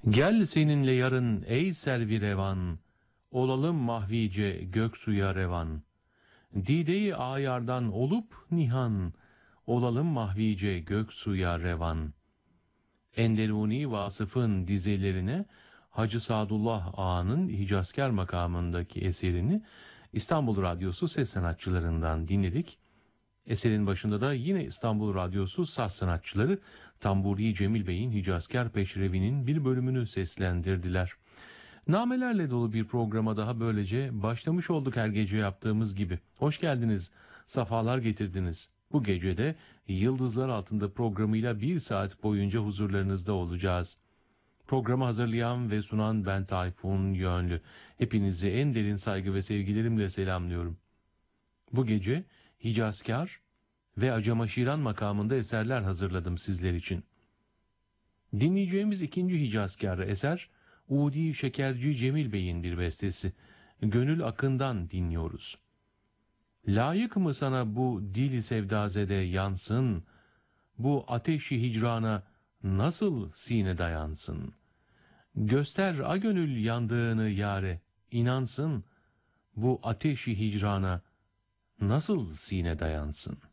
Gel seninle yarın ey servi revan, olalım mahvice göksuya revan. Dide-i ayardan olup nihan, olalım mahvice göksuya revan. Enderuni Vasıf'ın dizelerine Hacı Sadullah Ağa'nın Hicazkar makamındaki eserini İstanbul Radyosu ses sanatçılarından dinledik. Eserin başında da yine İstanbul Radyosu saz sanatçıları Tamburi Cemil Bey'in Hicazkar Peşrevi'nin bir bölümünü seslendirdiler. Namelerle dolu bir programa daha böylece başlamış olduk her gece yaptığımız gibi. Hoş geldiniz, safalar getirdiniz. Bu gecede Yıldızlar Altında programıyla 1 saat boyunca huzurlarınızda olacağız. Programı hazırlayan ve sunan ben Tayfun Yönlü. Hepinizi en derin saygı ve sevgilerimle selamlıyorum. Bu gece Hicazkar ve Acemaşiran makamında eserler hazırladım sizler için. Dinleyeceğimiz ikinci Hicazkar eser, Udi Şekerci Cemil Bey'in bir bestesi. Gönül Akın'dan dinliyoruz. Layık mı sana bu dil-i sevdazede yansın, bu ateşi hicrana nasıl sine dayansın? Göster a gönül yandığını yâre, inansın, bu ateşi hicrana nasıl sine dayansın?